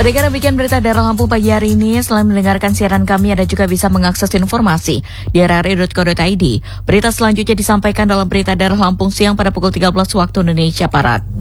Pendengar, demikian berita daerah Lampung pagi hari ini. Selain mendengarkan siaran kami, Anda juga bisa mengakses informasi di rri.co.id. Berita selanjutnya disampaikan dalam berita daerah Lampung siang pada pukul 13 waktu Indonesia Barat.